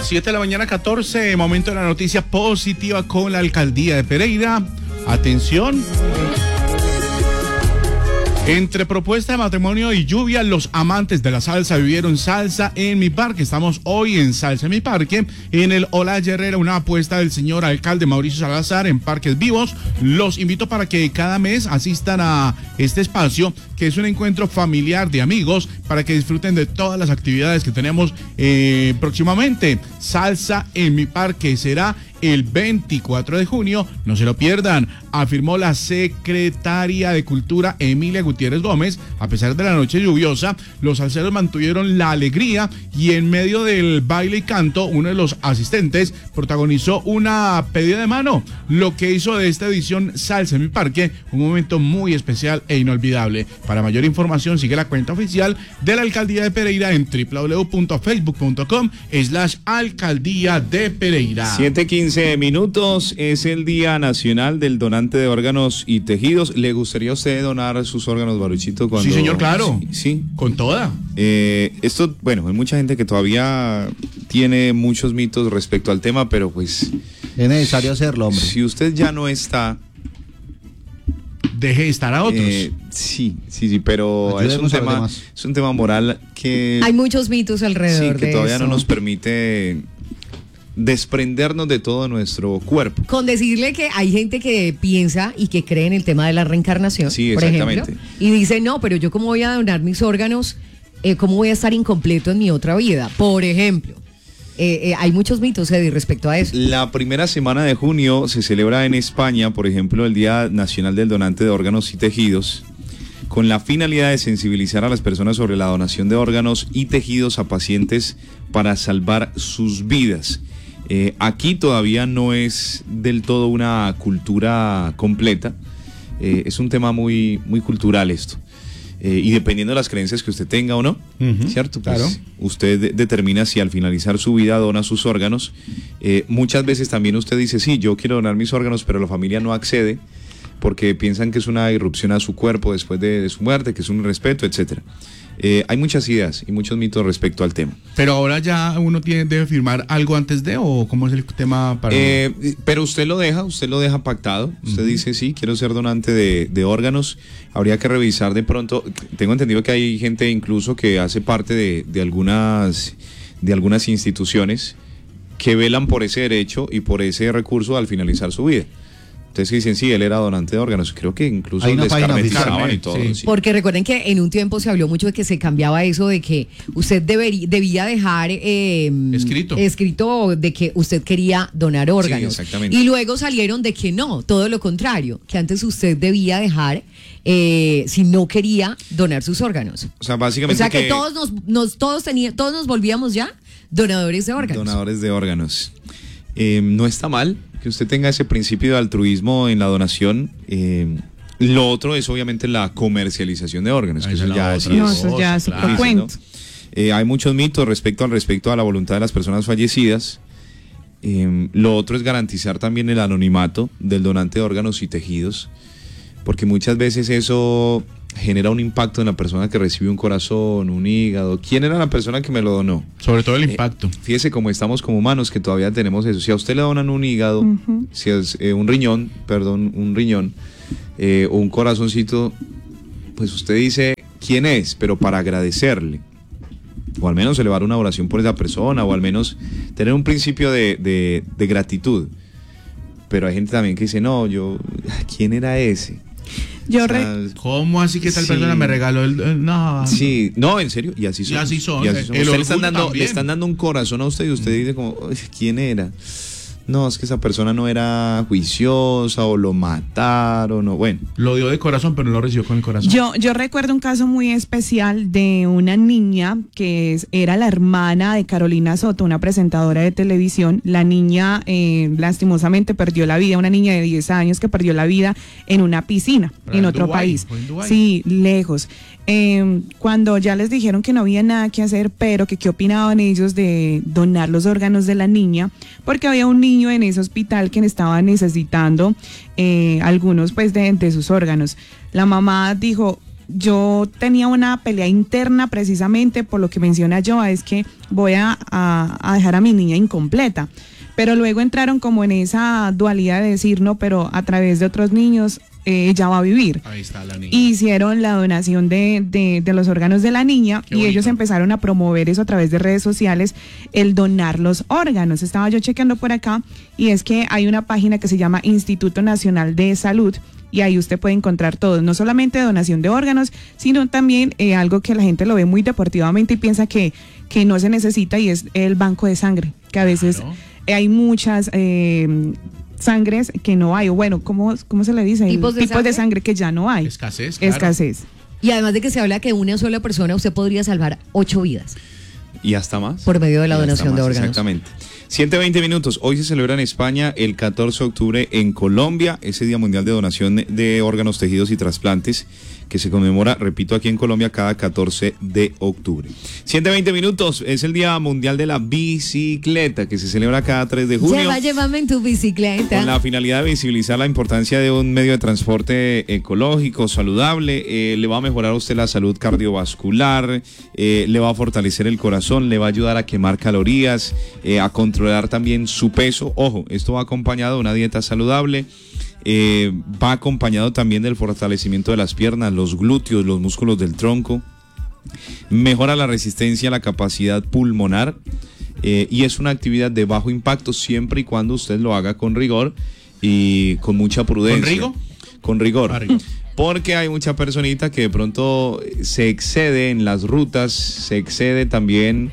7 de la mañana, 14, momento de la noticia positiva con la alcaldía de Pereira. Atención. Entre propuesta de matrimonio y lluvia, los amantes de la salsa vivieron salsa en mi parque. Estamos hoy en Salsa en mi parque, en el Olaya Herrera, una apuesta del señor alcalde Mauricio Salazar en Parques Vivos. Los invito para que cada mes asistan a este espacio, que es un encuentro familiar de amigos, para que disfruten de todas las actividades que tenemos próximamente. Salsa en mi parque será el 24 de junio, no se lo pierdan, afirmó la secretaria de Cultura Emilia Gutiérrez Gómez. A pesar de la noche lluviosa, los salseros mantuvieron la alegría y en medio del baile y canto, uno de los asistentes protagonizó una pedida de mano, lo que hizo de esta edición Salsa en mi parque un momento muy especial e inolvidable. Para mayor información, sigue la cuenta oficial de la Alcaldía de Pereira en www.facebook.com/Alcaldía de Pereira. 7:15 minutos, es el Día Nacional del Donante de Órganos y Tejidos. ¿Le gustaría a usted donar sus órganos, Baruchito? Sí, señor, claro. Sí. Con toda. Esto, bueno, hay mucha gente que todavía tiene muchos mitos respecto al tema, pero pues... Es necesario hacerlo, hombre. Si usted ya no está... Deje de estar a otros. Sí, pero es un tema moral que... Hay muchos mitos alrededor que de todavía eso. no nos permite desprendernos de todo nuestro cuerpo. Con decirle que hay gente que piensa y que cree en el tema de la reencarnación, Sí, por exactamente. ejemplo, y dice, no, pero yo cómo voy a donar mis órganos, cómo voy a estar incompleto en mi otra vida, por ejemplo. Hay muchos mitos, Eddie, respecto a eso. La primera semana de junio se celebra en España, por ejemplo, el Día Nacional del Donante de Órganos y Tejidos, con la finalidad de sensibilizar a las personas sobre la donación de órganos y tejidos a pacientes para salvar sus vidas. Aquí todavía no es del todo una cultura completa, es un tema muy, muy cultural esto. Y dependiendo de las creencias que usted tenga o no, ¿cierto? Pues claro. Usted determina si al finalizar su vida dona sus órganos. Muchas veces también usted dice, sí, yo quiero donar mis órganos, pero la familia no accede porque piensan que es una irrupción a su cuerpo después de su muerte, que es un irrespeto, etcétera. Hay muchas ideas y muchos mitos respecto al tema. Pero ahora ya uno debe firmar algo antes de, o cómo es el tema para... Pero usted lo deja pactado. Usted dice, sí, quiero ser donante de órganos. Habría que revisar de pronto. Tengo entendido que hay gente incluso que hace parte de algunas instituciones que velan por ese derecho y por ese recurso al finalizar su vida. Entonces dicen, sí, él era donante de órganos. Creo que incluso descarmetizaban y todo. Sí. Sí. Porque recuerden que en un tiempo se habló mucho de que se cambiaba eso de que usted debía dejar escrito de que usted quería donar órganos. Sí, exactamente. Y luego salieron de que no, todo lo contrario, que antes usted debía dejar si no quería donar sus órganos. O sea, básicamente O sea que todos nos volvíamos ya donadores de órganos. Donadores de órganos. No está mal que usted tenga ese principio de altruismo en la donación. Lo otro es obviamente la comercialización de órganos, que eso ya es otro cuento. Hay muchos mitos respecto a la voluntad de las personas fallecidas. Lo otro es garantizar también el anonimato del donante de órganos y tejidos, porque muchas veces eso genera un impacto en la persona que recibe un corazón, un hígado. ¿Quién era la persona que me lo donó? Sobre todo el impacto. Fíjese cómo estamos como humanos, que todavía tenemos eso. Si a usted le donan un hígado, si es un riñón, o un corazoncito, pues usted dice quién es, pero para agradecerle, o al menos elevar una oración por esa persona, o al menos tener un principio de gratitud. Pero hay gente también que dice, no, ¿quién era ese? ¿Cómo así que tal persona me regaló el no? Sí, no, en serio, y así son. Y así son. Usted le están dando un corazón a usted y usted dice como, ¿quién era? No, es que esa persona no era juiciosa o lo mataron o bueno. Lo dio de corazón, pero no lo recibió con el corazón. Yo recuerdo un caso muy especial de una niña que era la hermana de Carolina Soto, una presentadora de televisión. La niña lastimosamente perdió la vida, una niña de 10 años que perdió la vida en una piscina en otro país. Sí, lejos. Cuando ya les dijeron que no había nada que hacer, pero que qué opinaban ellos de donar los órganos de la niña, porque había un niño en ese hospital que estaba necesitando algunos pues de sus órganos. La mamá dijo, yo tenía una pelea interna precisamente por lo que menciona Joa, es que voy a dejar a mi niña incompleta. Pero luego entraron como en esa dualidad de decir, no, pero a través de otros niños ella va a vivir. Ahí está la niña. Hicieron la donación de los órganos de la niña. Qué y bonito. ellos empezaron a promover eso a través de redes sociales, el donar los órganos. Estaba yo chequeando por acá y es que hay una página que se llama Instituto Nacional de Salud y ahí usted puede encontrar todo, no solamente donación de órganos, sino también algo que la gente lo ve muy deportivamente y piensa que no se necesita, y es el banco de sangre, que a veces Claro. hay muchas sangres que no hay, o bueno, ¿cómo se le dice? ¿Tipos de Tipos de sangre? sangre que ya no hay. Escasez, claro. Escasez. Y además de que se habla que una sola persona usted podría salvar 8 vidas Y hasta más. por medio de la Y hasta donación de más, órganos. Exactamente. 7:20 minutos. Hoy se celebra en España, el 14 de octubre en Colombia, ese Día Mundial de Donación de Órganos, Tejidos y Trasplantes, que se conmemora, repito, aquí en Colombia cada 14 de octubre. 7:20 minutos. Es el Día Mundial de la Bicicleta, que se celebra cada 3 de junio. Llévame en tu bicicleta. Con la finalidad de visibilizar la importancia de un medio de transporte ecológico, saludable, le va a mejorar a usted la salud cardiovascular, le va a fortalecer el corazón, le va a ayudar a quemar calorías, a controlar también su peso. Ojo, esto va acompañado de una dieta saludable, va acompañado también del fortalecimiento de las piernas, los glúteos, los músculos del tronco, mejora la resistencia, la capacidad pulmonar. Y es una actividad de bajo impacto siempre y cuando usted lo haga con rigor y con mucha prudencia. ¿Con rigo? Con rigor. Ah, rigor. Porque hay mucha personita que de pronto se excede en las rutas, se excede también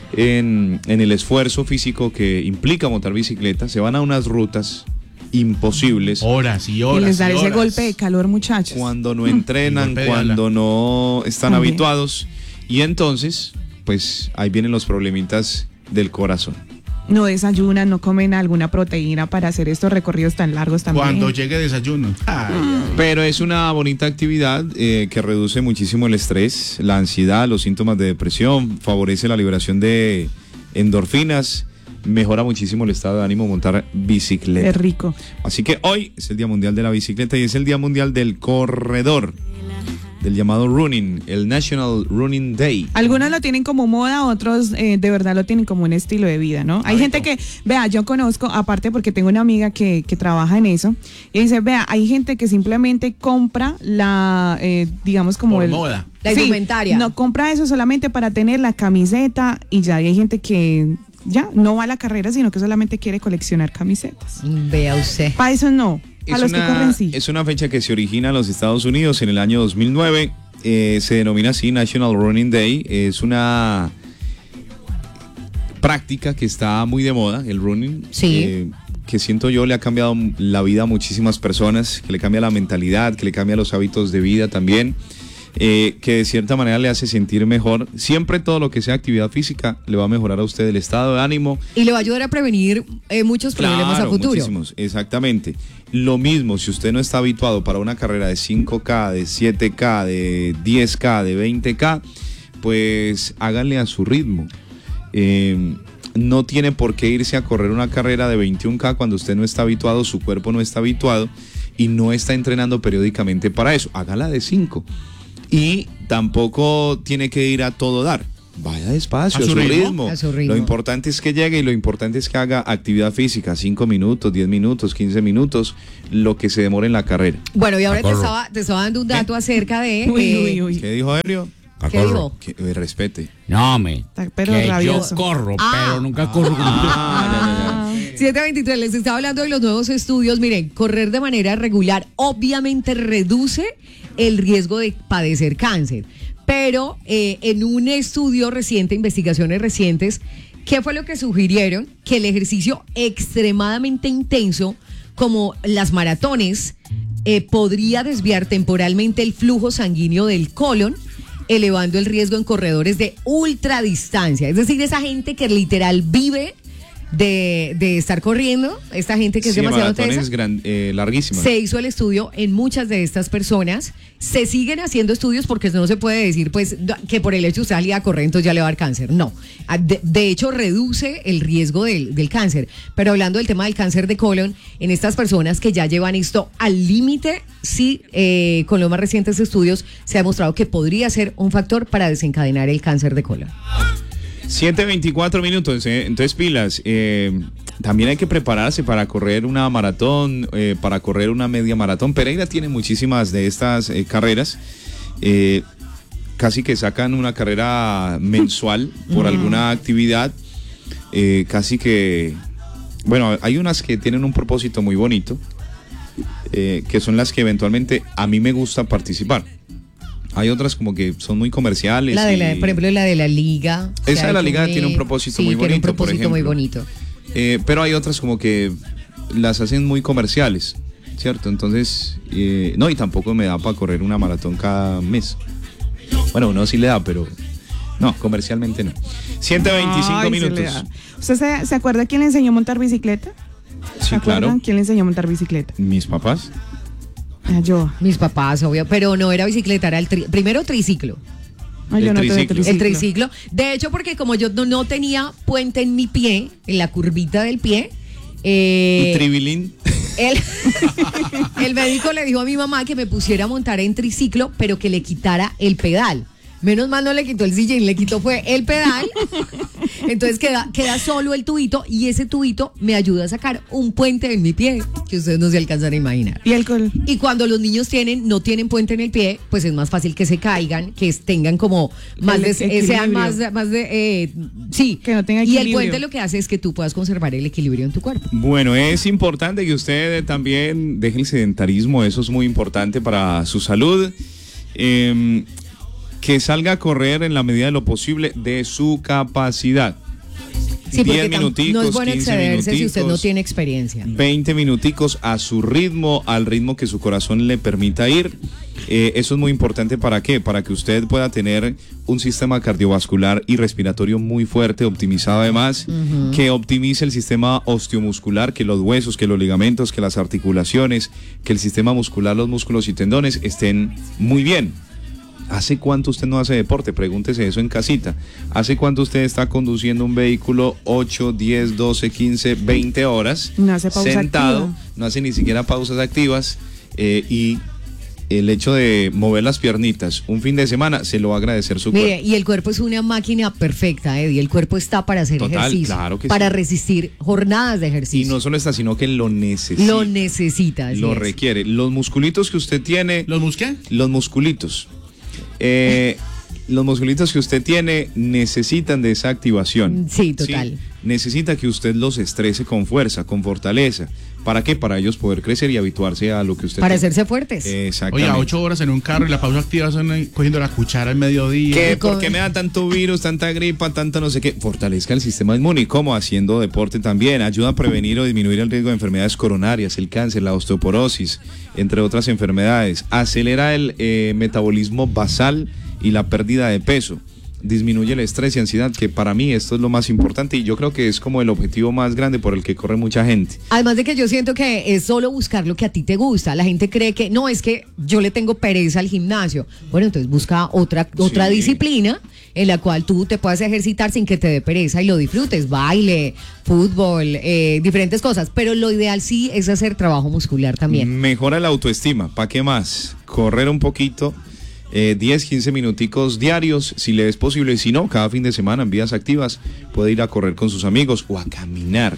en el esfuerzo físico que implica montar bicicleta, se van a unas rutas imposibles. Horas y Y horas. les da y ese horas. golpe de calor, muchachos. Cuando no entrenan, Golpe de cuando no están También. habituados, y entonces, pues ahí vienen los problemitas del corazón. No desayunan, no comen alguna proteína para hacer estos recorridos tan largos también. Cuando llegue desayuno. Ay, Pero es una bonita actividad que reduce muchísimo el estrés, la ansiedad, los síntomas de depresión, favorece la liberación de endorfinas, mejora muchísimo el estado de ánimo montar bicicleta. Es rico. Así que hoy es el Día Mundial de la Bicicleta y es el Día Mundial del Corredor, del llamado running, el National Running Day. Algunos lo tienen como moda, otros de verdad lo tienen como un estilo de vida, ¿no? Hay gente que, vea, yo conozco, aparte porque tengo una amiga que trabaja en eso, y dice, vea, hay gente que simplemente compra la, digamos como por el... moda. La indumentaria. No, compra eso solamente para tener la camiseta y ya, y hay gente que ya no va a la carrera, sino que solamente quiere coleccionar camisetas. Vea usted. Para eso no, a los que corren sí. Es una fecha que se origina en los Estados Unidos en el año 2009. Se denomina así National Running Day. Es una práctica que está muy de moda, el running. Sí. Que siento yo le ha cambiado la vida a muchísimas personas, que le cambia la mentalidad, que le cambia los hábitos de vida también. Que de cierta manera le hace sentir mejor. Siempre todo lo que sea actividad física le va a mejorar a usted el estado de ánimo. Y le va a ayudar a prevenir muchos problemas a futuro. Muchísimos, exactamente. Lo mismo, si usted no está habituado para una carrera de 5K, de 7K, de 10K, de 20K, pues háganle a su ritmo. No tiene por qué irse a correr una carrera de 21K cuando usted no está habituado, su cuerpo no está habituado y no está entrenando periódicamente para eso. Hágala de 5. Y tampoco tiene que ir a todo dar. Vaya despacio, ¿A su ritmo? A su ritmo. Lo importante es que llegue y lo importante es que haga actividad física, 5 minutos, 10 minutos, 15 minutos, lo que se demore en la carrera. Bueno, y ahora te estaba dando un dato acerca de... Uy. ¿Qué dijo Helio? ¿Qué dijo? Que respete. No, me. Está pero que rabioso. yo corro, Ah. pero nunca corro con 723, les estaba hablando de los nuevos estudios. Miren, correr de manera regular obviamente reduce el riesgo de padecer cáncer. Pero en un estudio reciente, investigaciones recientes, ¿qué fue lo que sugirieron? Que el ejercicio extremadamente intenso, como las maratones, podría desviar temporalmente el flujo sanguíneo del colon, elevando el riesgo en corredores de ultradistancia. Es decir, esa gente que literal vive de estar corriendo, esta gente que es demasiado tesa. Larguísimas. Se hizo el estudio en muchas de estas personas, se siguen haciendo estudios porque no se puede decir pues que por el hecho de usted salía a correr entonces ya le va a dar cáncer, no. De hecho reduce el riesgo del cáncer, pero hablando del tema del cáncer de colon, en estas personas que ya llevan esto al límite, sí, con los más recientes estudios se ha demostrado que podría ser un factor para desencadenar el cáncer de colon. 7:24 minutos, entonces pilas. También hay que prepararse para correr una maratón, para correr una media maratón. Pereira tiene muchísimas de estas carreras. Casi que sacan una carrera mensual por alguna actividad. Casi que, bueno, hay unas que tienen un propósito muy bonito, que son las que eventualmente a mí me gusta participar. Hay otras como que son muy comerciales. Por ejemplo, la de la liga. Esa de la liga tiene un propósito muy bonito. Tiene un propósito por ejemplo. muy bonito. Pero hay otras como que las hacen muy comerciales, ¿cierto? Entonces, no, y tampoco me da para correr una maratón cada mes. Bueno, uno sí le da, pero no, comercialmente no. 125 minutos. ¿Usted se acuerda quién le enseñó a montar bicicleta? Sí, claro. ¿Quién le enseñó a montar bicicleta? Mis papás. Yo. Mis papás, obvio, pero no era bicicleta, era primero triciclo. Yo no tuve El triciclo. De hecho, porque como yo no tenía puente en mi pie, en la curvita del pie. ¿Y tribilín? El médico le dijo a mi mamá que me pusiera a montar en triciclo, pero que le quitara el pedal. Menos mal no le quitó el sillín, le quitó fue el pedal. Entonces queda solo el tubito y ese tubito me ayuda a sacar un puente en mi pie, que ustedes no se alcanzan a imaginar. Y cuando los niños no tienen puente en el pie, pues es más fácil que se caigan, que tengan como más sean más de sí, que no tenga y equilibrio. el puente lo que hace es que tú puedas conservar el equilibrio en tu cuerpo. Bueno, es importante que usted también deje el sedentarismo, eso es muy importante para su salud. Que salga a correr en la medida de lo posible de su capacidad. Sí, 10 minuticos, no es bueno 15 excederse si usted no minuticos, tiene experiencia. 20 minuticos a su ritmo, al ritmo que su corazón le permita ir. Eso es muy importante. ¿Para qué? Para que usted pueda tener un sistema cardiovascular y respiratorio muy fuerte, optimizado además, que optimice el sistema osteomuscular, que los huesos, que los ligamentos, que las articulaciones, que el sistema muscular, los músculos y tendones estén muy bien. ¿Hace cuánto usted no hace deporte? Pregúntese eso en casita. ¿Hace cuánto usted está conduciendo un vehículo 8, 10, 12, 15, 20 horas? No hace pausa sentado, activa. No hace ni siquiera pausas activas. Y el hecho de mover las piernitas un fin de semana se lo va a agradecer su Mire, cuerpo. y el cuerpo es una máquina perfecta, Eddie. El cuerpo está para hacer ejercicio, claro que para sí. resistir jornadas de Y ejercicio. no solo está, sino que lo necesita. Lo necesita, así Lo es. requiere. Los musculitos que usted tiene... ¿Los busqué? Los musculitos. Los musculitos que usted tiene necesitan de esa activación. Sí, total. ¿Sí? Necesita que usted los estrese con fuerza, con fortaleza. ¿Para qué? Para ellos poder crecer y habituarse a lo que usted Para tiene. hacerse fuertes. Exactamente. Oye, 8 horas en un carro y la pausa activa son cogiendo la cuchara al mediodía. ¿Qué? ¿Por qué me da tanto virus, tanta gripa, tanto no sé qué? Fortalezca el sistema inmune. ¿Cómo? Haciendo deporte también. Ayuda a prevenir o disminuir el riesgo de enfermedades coronarias, el cáncer, la osteoporosis, entre otras enfermedades. Acelera el metabolismo basal y la pérdida de peso. Disminuye el estrés y ansiedad, que para mí esto es lo más importante y yo creo que es como el objetivo más grande por el que corre mucha gente. Además de que yo siento que es solo buscar lo que a ti te gusta. La gente cree que no, es que yo le tengo pereza al gimnasio. Bueno, entonces busca otra Sí. disciplina en la cual tú te puedas ejercitar sin que te dé pereza y lo disfrutes. Baile, fútbol, diferentes cosas. Pero lo ideal sí es hacer trabajo muscular también. Mejora la autoestima. ¿Para qué más? Correr un poquito. 10, 15 minuticos diarios, si le es posible, y si no, cada fin de semana en vías activas puede ir a correr con sus amigos o a caminar.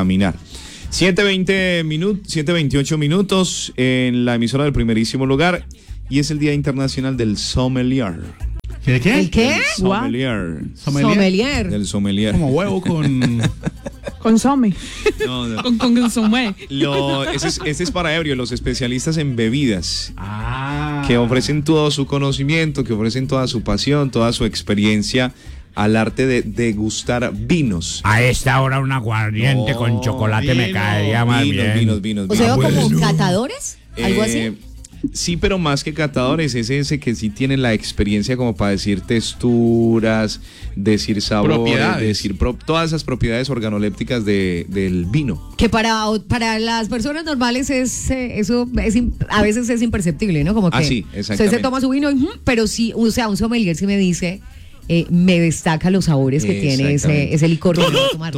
7:28 minutos en la emisora del primerísimo lugar y es el Día Internacional del Sommelier. ¿Qué? ¿El qué? Sommelier. Sommelier. Del sommelier. Como huevo con... Consome. No. Con consomé. Este es para ebrio, los especialistas en bebidas. Ah. Que ofrecen todo su conocimiento, que ofrecen toda su pasión, toda su experiencia al arte de degustar vinos. A esta hora un aguardiente con chocolate me vino, caería más bien. Vinos. O sea, Bueno. como catadores, algo así. Sí, pero más que catadores, es ese que sí tiene la experiencia como para decir texturas, decir sabores, Propiedades. decir todas esas propiedades organolépticas del vino. Que para las personas normales a veces es imperceptible, ¿no? Como que Sí, usted exactamente. se toma su vino, pero sí, o sea, un sommelier sí me dice, me destaca los sabores que tiene Exactamente. ese licor que voy a tomar.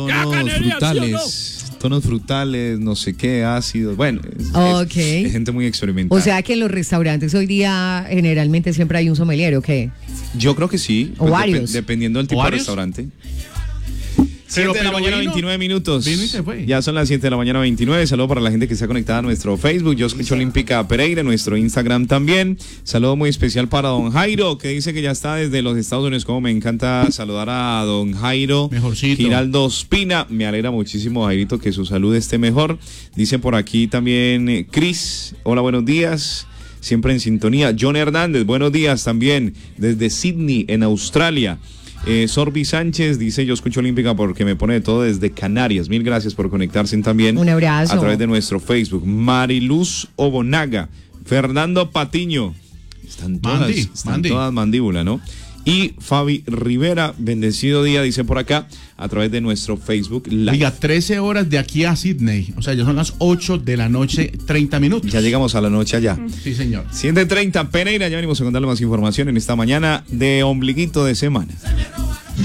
Tonos frutales, no sé qué, ácidos. Bueno, Ok. es gente muy experimentada. O sea que en los restaurantes hoy día generalmente siempre hay un sommelier, ¿o qué? Yo creo que sí. O varios. Dependiendo del tipo de varios? restaurante. Pero 7 de la mañana, vino, 29 minutos. vino y se fue. Ya son las 7 de la mañana, 29. Saludo para la gente que está conectada a nuestro Facebook. Yo escucho Olímpica Pereira, nuestro Instagram también. Saludo muy especial para don Jairo, que dice que ya está desde los Estados Unidos. Como me encanta saludar a don Jairo. Mejorcito. Giraldo Espina. Me alegra muchísimo, Jairito, que su salud esté mejor. Dice por aquí también Cris. Hola, buenos días. Siempre en sintonía. John Hernández, buenos días también. Desde Sydney, en Australia. Sorbi Sánchez dice: yo escucho Olímpica porque me pone de todo desde Canarias. Mil gracias por conectarse también. Un abrazo. A través de nuestro Facebook. Mariluz Obonaga, Fernando Patiño. Están Mandy. todas mandíbula, ¿no? Y Fabi Rivera, bendecido día, dice por acá, a través de nuestro Facebook Live. Oiga, 13 horas de aquí a Sydney. O sea, ya son las 8 de la noche, 30 minutos. Ya llegamos a la noche allá. Sí, señor. 7:30, Pereira, ya venimos a contarle más información en esta mañana de ombliguito de semana.